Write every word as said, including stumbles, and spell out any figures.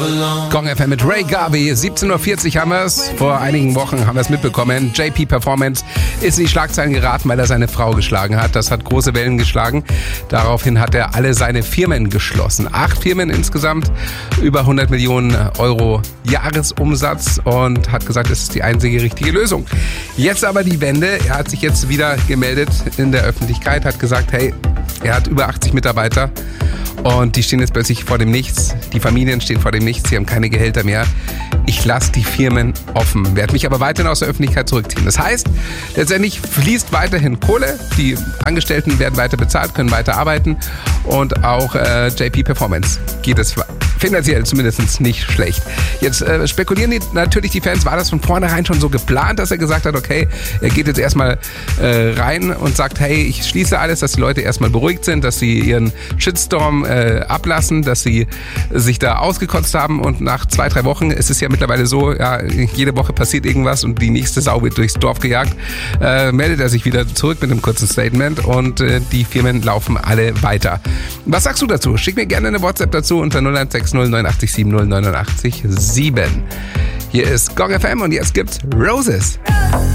Gong F M mit Ray Garvey. siebzehn Uhr vierzig haben wir es. Vor einigen Wochen haben wir es mitbekommen. J P Performance ist in die Schlagzeilen geraten, weil er seine Frau geschlagen hat. Das hat große Wellen geschlagen. Daraufhin hat er alle seine Firmen geschlossen. Acht Firmen insgesamt, über hundert Millionen Euro Jahresumsatz und hat gesagt, es ist die einzige richtige Lösung. Jetzt aber die Wende. Er hat sich jetzt wieder gemeldet in der Öffentlichkeit, hat gesagt, hey, er hat über achtzig Mitarbeiter und die stehen jetzt plötzlich vor dem Nichts. Die Familien stehen vor dem Nichts, sie haben keine Gehälter mehr. Ich lasse die Firmen offen, werde mich aber weiterhin aus der Öffentlichkeit zurückziehen. Das heißt, letztendlich fließt weiterhin Kohle, die Angestellten werden weiter bezahlt, können weiter arbeiten und auch äh, J P Performance geht es finanziell zumindest nicht schlecht. Jetzt äh, spekulieren die, natürlich die Fans, war das von vornherein schon so geplant, dass er gesagt hat, okay, er geht jetzt erstmal äh, rein und sagt, hey, ich schließe alles, dass die Leute erstmal beruhigt sind, dass sie ihren Shitstorm äh, ablassen, dass sie sich da ausgekotzt haben und nach zwei, drei Wochen, es ist ja mittlerweile so, ja, jede Woche passiert irgendwas und die nächste Sau wird durchs Dorf gejagt, äh, meldet er sich wieder zurück mit einem kurzen Statement und äh, die Firmen laufen alle weiter. Was sagst du dazu? Schick mir gerne eine WhatsApp dazu unter null eins sechs null neun acht sieben null neun acht sieben. Hier ist Gong F M und jetzt gibt's Roses.